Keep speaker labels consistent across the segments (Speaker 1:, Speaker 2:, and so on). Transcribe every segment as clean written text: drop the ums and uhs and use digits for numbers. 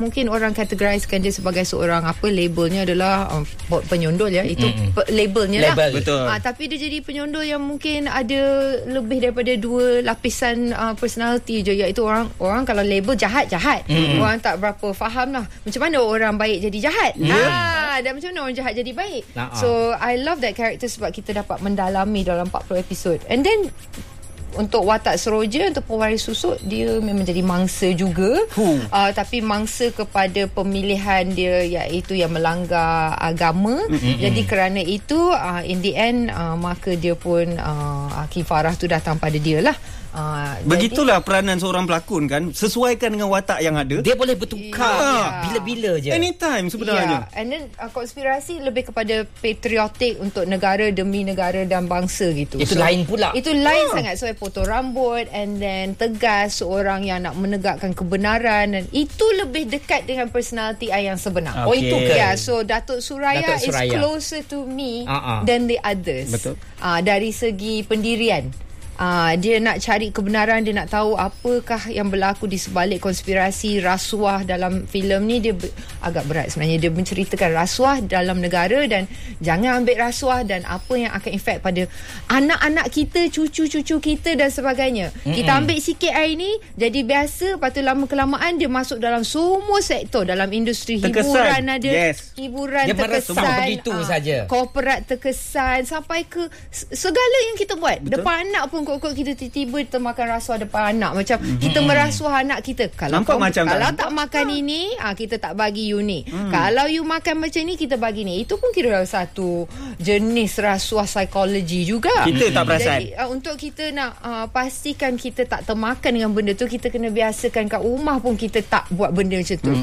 Speaker 1: mungkin orang kategorikan dia sebagai seorang labelnya adalah penyondol ya. Itu labelnya lah.
Speaker 2: Betul.
Speaker 1: Tapi dia jadi penyondol yang mungkin ada lebih daripada 2 lapisan personality je, iaitu orang kalau label jahat. Orang tak berapa faham lah macam mana orang baik jadi jahat. Dan macam mana orang jahat jadi baik. So I love that character sebab kita dapat mendalami dalam 40 episod. And then untuk watak Seroja, untuk pewaris susuk, dia memang jadi mangsa juga. Tapi mangsa kepada pemilihan dia, iaitu yang melanggar agama. Jadi kerana itu in the end maka dia pun kifarah tu datang pada dia lah.
Speaker 2: Begitulah peranan seorang pelakon kan, sesuaikan dengan watak yang ada.
Speaker 3: Dia boleh bertukar bila-bila je,
Speaker 2: anytime sebenarnya.
Speaker 1: And then konspirasi lebih kepada patriotik untuk negara demi negara dan bangsa gitu.
Speaker 3: Itu lain pula.
Speaker 1: Itu lain sangat. So potong rambut and then tegas, seorang yang nak menegakkan kebenaran, dan itu lebih dekat dengan personality I yang sebenar.
Speaker 3: Oh itu ke?
Speaker 1: So Datuk Suraya is closer to me than the others.
Speaker 2: Betul.
Speaker 1: Dari segi pendirian. Dia nak cari kebenaran, dia nak tahu apakah yang berlaku di sebalik konspirasi rasuah dalam filem ni. Dia agak berat sebenarnya. Dia menceritakan rasuah dalam negara dan jangan ambil rasuah dan apa yang akan efek pada anak-anak kita, cucu-cucu kita dan sebagainya. Kita ambil sikit hari ni jadi biasa, lepas tu lama kelamaan dia masuk dalam semua sektor, dalam industri hiburan ada. Hiburan
Speaker 3: dia
Speaker 1: terkesan,
Speaker 3: begitu saja.
Speaker 1: Korporat terkesan sampai ke segala yang kita buat. Betul? Depan anak pun kot kita tiba-tiba termakan rasuah depan anak. Macam kita merasuah anak kita. Kalau tak makan ini, kita tak bagi you ni. Kalau you makan macam ni, kita bagi ni. Itu pun kira satu jenis rasuah psikologi juga.
Speaker 2: Kita tak perasan.
Speaker 1: Jadi untuk kita nak pastikan kita tak termakan dengan benda tu, kita kena biasakan kat rumah pun kita tak buat benda macam tu.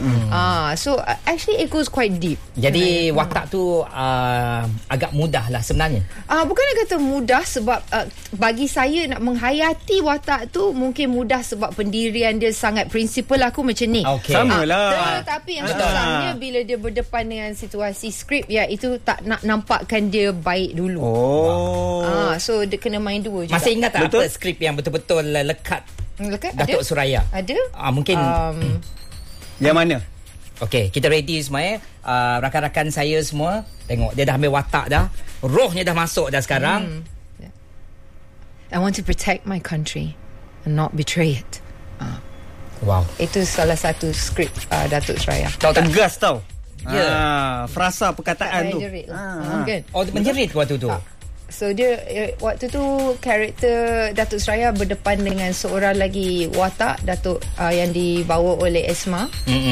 Speaker 1: So actually it goes quite deep.
Speaker 3: Jadi watak tu agak mudah lah sebenarnya.
Speaker 1: Bukan nak kata mudah, sebab bagi saya nak menghayati watak tu mungkin mudah sebab pendirian dia sangat prinsipal. Aku macam ni.
Speaker 2: Sama lah.
Speaker 1: Tetapi yang susahnya bila dia berdepan dengan situasi skrip, itu tak nak nampakkan dia baik dulu. So dia kena main dua juga.
Speaker 3: Masih ingat tak apa skrip yang betul-betul lekat Datuk Suraya?
Speaker 1: Ada.
Speaker 3: Mungkin
Speaker 2: yang mana?
Speaker 3: Okey, kita ready semua rakan-rakan saya semua. Tengok dia dah ambil watak dah. Rohnya dah masuk dah sekarang.
Speaker 1: I want to protect my country and not betray it.
Speaker 3: Wow.
Speaker 1: Itu salah satu skrip Datuk Suraya.
Speaker 2: Tegas tau. Frasa perkataan tu.
Speaker 3: Menjerit waktu tu.
Speaker 1: So dia waktu tu karakter Datuk Suraya berdepan dengan seorang lagi watak Datuk yang dibawa oleh Esma.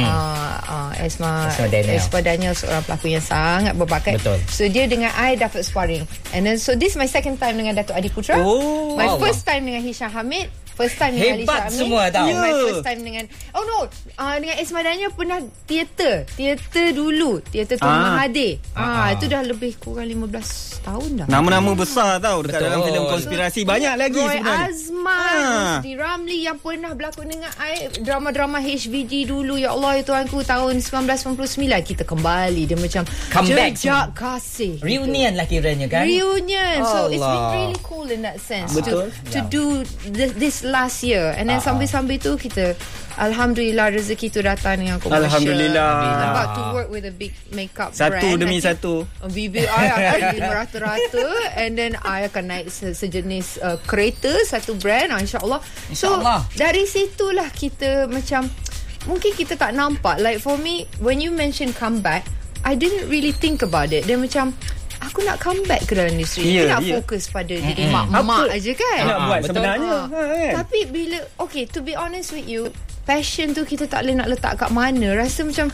Speaker 1: Esma Daniel, seorang pelakon yang sangat berbakat.
Speaker 3: Betul.
Speaker 1: So dia dengan I dapat sparring. And then so this is my second time dengan Datuk Adi Putra. My first time dengan Hisham Hamid. First time dengan Alisha Amin.
Speaker 3: Semua tau.
Speaker 1: My first time dengan dengan Esma Daniel pernah teater dulu, teater Tuan Mahathir. Itu dah lebih kurang 15 tahun dah.
Speaker 2: Nama-nama besar tau dekat dalam filem konspirasi. Banyak lagi
Speaker 1: Roy
Speaker 2: sebenarnya.
Speaker 1: Azman, Rusdi Ramli yang pernah berlakon dengan I drama-drama HVD dulu. Ya Allah, ya Tuhanku, tahun 1999 kita kembali. Dia macam
Speaker 3: comeback,
Speaker 1: jejak kasih.
Speaker 3: Reunion lah kiranya kan.
Speaker 1: Reunion. So it's been really cool in that sense.
Speaker 2: Betul.
Speaker 1: To do this last year. And then sambil-sambil tu kita alhamdulillah rezeki tu datang dengan commercial.
Speaker 2: Alhamdulillah.
Speaker 1: About to work with a big makeup brand.
Speaker 2: Satu demi satu.
Speaker 1: Bibir I akan jadi merata-rata. And then I akan naik sejenis kereta, satu brand, insyaAllah. So dari situlah kita macam, mungkin kita tak nampak. Like for me, when you mention comeback, I didn't really think about it. Dia macam, aku nak comeback ke dalam industri. Aku nak fokus pada jadi mak-mak aja kan.
Speaker 2: Nak buat sebenarnya.
Speaker 1: Tapi bila, to be honest with you, passion tu kita tak boleh nak letak kat mana. Rasa macam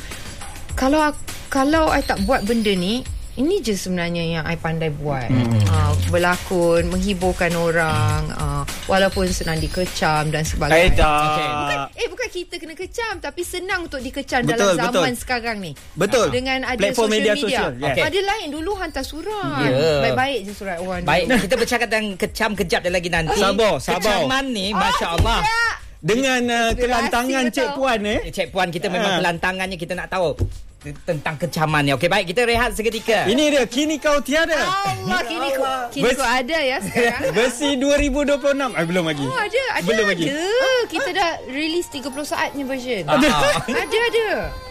Speaker 1: kalau I tak buat benda ni, ini je sebenarnya yang I pandai buat. Berlakon, menghiburkan orang, walaupun senang dikecam dan sebagainya. Bukan kita kena kecam, tapi senang untuk dikecam dalam zaman sekarang ni.
Speaker 2: Betul.
Speaker 1: Dengan ada
Speaker 2: platform media sosial.
Speaker 1: Ada lain, dulu hantar surat. Baik-baik je surat orang.
Speaker 3: Baik, kita bercakap tentang kejap-kejap lagi nanti.
Speaker 2: Sabar.
Speaker 3: Kecaman ni, Masya Allah.
Speaker 2: dengan kelantangan
Speaker 1: Rahsia
Speaker 2: Cik
Speaker 1: tau.
Speaker 2: Puan
Speaker 3: Cik Puan kita memang kelantangannya kita nak tahu tentang kecamannya. Okey, baik, kita rehat seketika.
Speaker 2: Ini dia Kini Kau Tiada.
Speaker 1: Allah, kini kau ada ya sekarang.
Speaker 2: Versi 2026. Belum lagi.
Speaker 1: Oh, ada.
Speaker 2: Belum lagi.
Speaker 1: Kita dah release 30 saatnya version.
Speaker 3: Ah.
Speaker 1: Ada.